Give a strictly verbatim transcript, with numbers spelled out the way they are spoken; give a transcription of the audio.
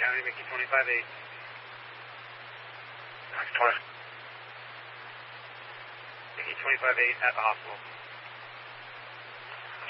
County, Mickey twenty-five eight. That's twenty. Mickey twenty-five eight at the hospital.